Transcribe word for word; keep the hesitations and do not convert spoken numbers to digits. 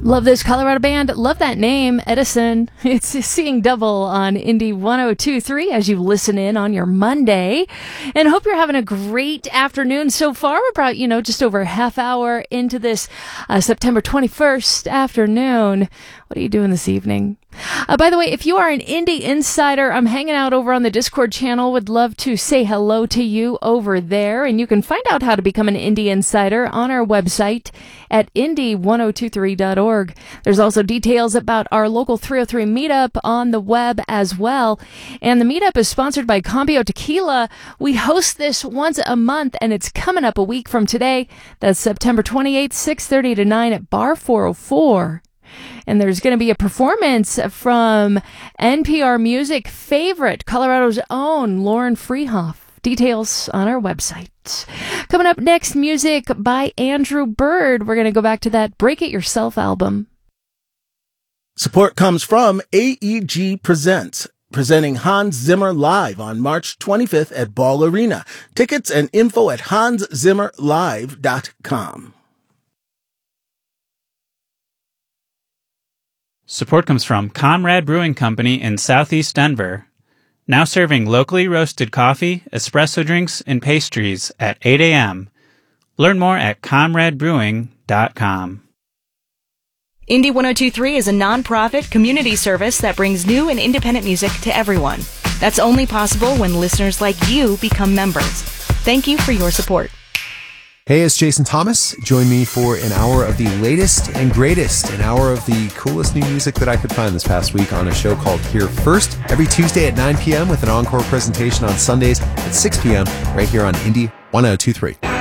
Love this Colorado band. Love that name, Edison. It's Seeing Double on Indie one oh two point three as you listen in on your Monday. And hope you're having a great afternoon so far. We're about, you know, just over a half hour into this uh, September twenty-first afternoon. What are you doing this evening? Uh, by the way, if you are an Indie Insider, I'm hanging out over on the Discord channel. Would love to say hello to you over there. And you can find out how to become an Indie Insider on our website at indie one oh two three dot org. There's also details about our local three oh three meetup on the web as well. And the meetup is sponsored by Cambio Tequila. We host this once a month, and it's coming up a week from today. That's September twenty-eighth, six thirty to nine at Bar four oh four. And there's going to be a performance from N P R Music favorite, Colorado's own Lauren Freehoff. Details on our website. Coming up next, music by Andrew Bird. We're going to go back to that Break It Yourself album. Support comes from A E G Presents, presenting Hans Zimmer live on March twenty-fifth at Ball Arena. Tickets and info at hans zimmer live dot com. Support comes from Comrade Brewing Company in Southeast Denver, now serving locally roasted coffee, espresso drinks, and pastries at eight a.m. Learn more at comrade brewing dot com. Indie one oh two point three is a non-profit community service that brings new and independent music to everyone. That's only possible when listeners like you become members. Thank you for your support. Hey, it's Jason Thomas. Join me for an hour of the latest and greatest, an hour of the coolest new music that I could find this past week on a show called Here First, every Tuesday at nine p.m. with an encore presentation on Sundays at six p.m. right here on Indie one oh two point three.